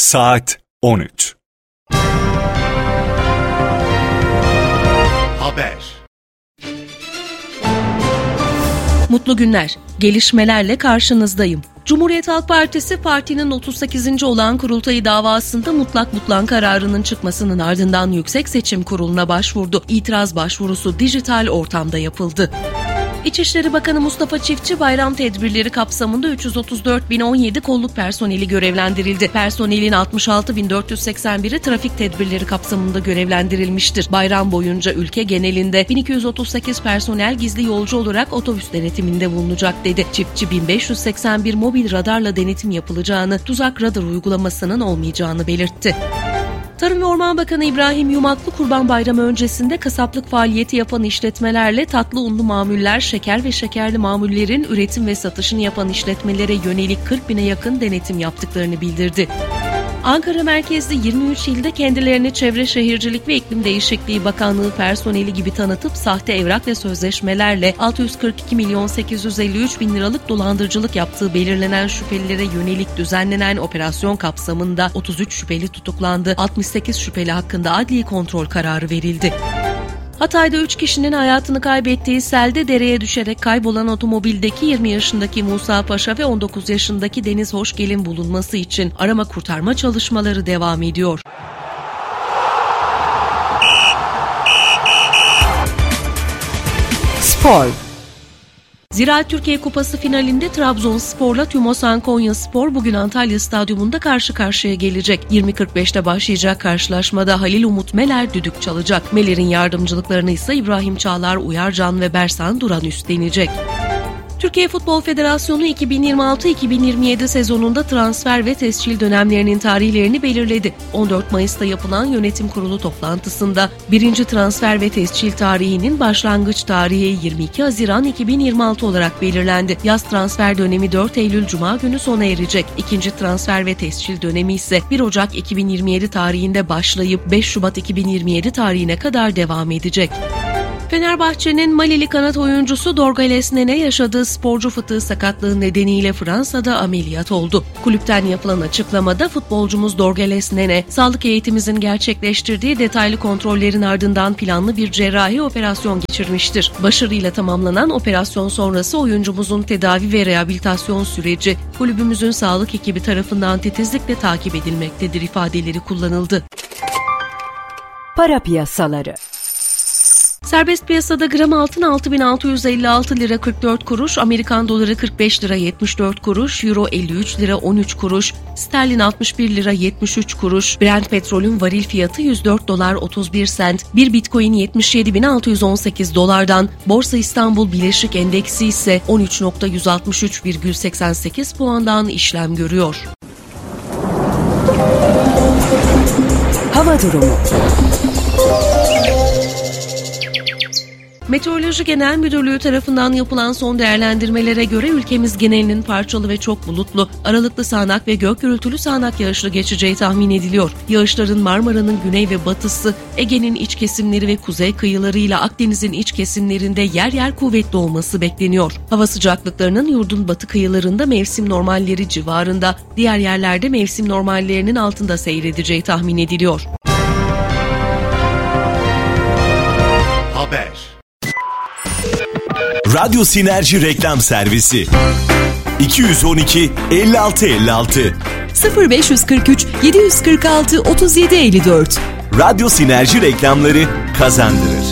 Saat 13. Haber. Mutlu günler. Gelişmelerle karşınızdayım. Cumhuriyet Halk Partisi, partinin 38. olan kurultayı davasında mutlak kararının çıkmasının ardından Yüksek Seçim Kurulu'na başvurdu. İtiraz başvurusu dijital ortamda yapıldı. İçişleri Bakanı Mustafa Çiftçi, bayram tedbirleri kapsamında 334.017 kolluk personeli görevlendirildi. Personelin 66.481'i trafik tedbirleri kapsamında görevlendirilmiştir. Bayram boyunca ülke genelinde 1238 personel gizli yolcu olarak otobüs denetiminde bulunacak dedi. Çiftçi, 1581 mobil radarla denetim yapılacağını, tuzak radar uygulamasının olmayacağını belirtti. Tarım ve Orman Bakanı İbrahim Yumaklı, Kurban Bayramı öncesinde kasaplık faaliyeti yapan işletmelerle tatlı unlu mamuller, şeker ve şekerli mamullerin üretim ve satışını yapan işletmelere yönelik 40.000'e yakın denetim yaptıklarını bildirdi. Ankara merkezli 23 ilde kendilerini Çevre Şehircilik ve İklim Değişikliği Bakanlığı personeli gibi tanıtıp sahte evrak ve sözleşmelerle 642.853.000 liralık dolandırıcılık yaptığı belirlenen şüphelilere yönelik düzenlenen operasyon kapsamında 33 şüpheli tutuklandı. 68 şüpheli hakkında adli kontrol kararı verildi. Hatay'da 3 kişinin hayatını kaybettiği selde dereye düşerek kaybolan otomobildeki 20 yaşındaki Musa Paşa ve 19 yaşındaki Deniz Hoşgel'in bulunması için arama kurtarma çalışmaları devam ediyor. Spor. Ziraat Türkiye Kupası finalinde Trabzonspor'la Tümosan Konyaspor bugün Antalya Stadyumunda karşı karşıya gelecek. 20.45'te başlayacak karşılaşmada Halil Umut Meler düdük çalacak. Meler'in yardımcılıklarını ise İbrahim Çağlar, Uyarcan ve Bersan Duran üstlenecek. Türkiye Futbol Federasyonu 2026-2027 sezonunda transfer ve tescil dönemlerinin tarihlerini belirledi. 14 Mayıs'ta yapılan yönetim kurulu toplantısında 1. transfer ve tescil tarihinin başlangıç tarihi 22 Haziran 2026 olarak belirlendi. Yaz transfer dönemi 4 Eylül Cuma günü sona erecek. 2. transfer ve tescil dönemi ise 1 Ocak 2027 tarihinde başlayıp 5 Şubat 2027 tarihine kadar devam edecek. Fenerbahçe'nin Malili kanat oyuncusu Dorgales Nene yaşadığı sporcu fıtığı sakatlığı nedeniyle Fransa'da ameliyat oldu. Kulüpten yapılan açıklamada futbolcumuz Dorgales Nene, sağlık eğitimimizin gerçekleştirdiği detaylı kontrollerin ardından planlı bir cerrahi operasyon geçirmiştir. Başarıyla tamamlanan operasyon sonrası oyuncumuzun tedavi ve rehabilitasyon süreci kulübümüzün sağlık ekibi tarafından titizlikle takip edilmektedir ifadeleri kullanıldı. Para piyasaları. Serbest piyasada gram altın 6.656 lira 44 kuruş, Amerikan doları 45 lira 74 kuruş, Euro 53 lira 13 kuruş, sterlin 61 lira 73 kuruş, Brent petrolün varil fiyatı 104 dolar 31 sent, bir bitcoin 77.618 dolardan, Borsa İstanbul Bileşik Endeksi ise 13.163,88 puandan işlem görüyor. Hava durumu. Meteoroloji Genel Müdürlüğü tarafından yapılan son değerlendirmelere göre ülkemiz genelinin parçalı ve çok bulutlu, aralıklı sağanak ve gök gürültülü sağanak yağışlı geçeceği tahmin ediliyor. Yağışların Marmara'nın güney ve batısı, Ege'nin iç kesimleri ve kuzey kıyılarıyla Akdeniz'in iç kesimlerinde yer yer kuvvetli olması bekleniyor. Hava sıcaklıklarının yurdun batı kıyılarında mevsim normalleri civarında, diğer yerlerde mevsim normallerinin altında seyredeceği tahmin ediliyor. Haber. Radyo Sinerji Reklam Servisi 212 56 56 0543 746 37 54. Radyo Sinerji reklamları kazandırır.